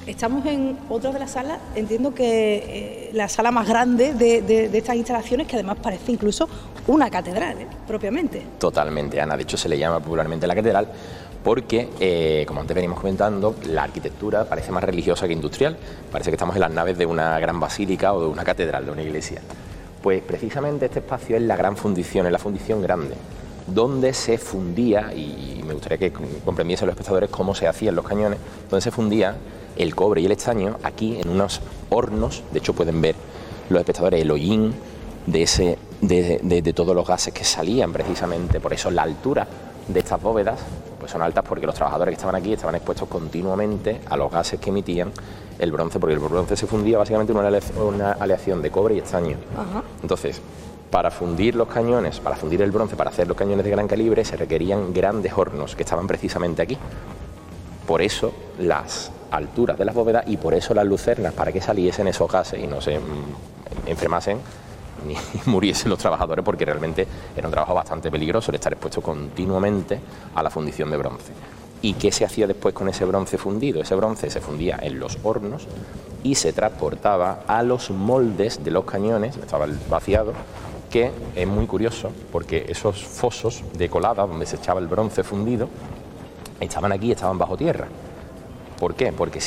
Estamos en otra de las salas, entiendo que la sala más grande de estas instalaciones, que además parece incluso una catedral, propiamente. Totalmente, Ana. De hecho, se le llama popularmente la catedral porque, como antes venimos comentando, la arquitectura parece más religiosa que industrial. Parece que estamos en las naves de una gran basílica o de una catedral, de una iglesia. Pues precisamente este espacio es la gran fundición, es la fundición grande, donde se fundía, y me gustaría que comprendiesen los espectadores cómo se hacían los cañones, donde se fundía el cobre y el estaño aquí en unos hornos. De hecho, pueden ver los espectadores el hollín de todos los gases que salían precisamente. Por eso la altura de estas bóvedas pues son altas, porque los trabajadores que estaban aquí estaban expuestos continuamente a los gases que emitían el bronce, porque el bronce se fundía básicamente en una aleación de cobre y estaño. Ajá. Entonces, para fundir los cañones, para fundir el bronce, para hacer los cañones de gran calibre, se requerían grandes hornos que estaban precisamente aquí. Por eso las alturas de las bóvedas y por eso las lucernas, para que saliesen esos gases y no se enfermasen ni muriesen los trabajadores, porque realmente era un trabajo bastante peligroso el estar expuesto continuamente a la fundición de bronce. ¿Y qué se hacía después con ese bronce fundido? Ese bronce se fundía en los hornos y se transportaba a los moldes de los cañones, estaba el vaciado, que es muy curioso porque esos fosos de colada donde se echaba el bronce fundido estaban aquí, estaban bajo tierra. ¿Por qué? Porque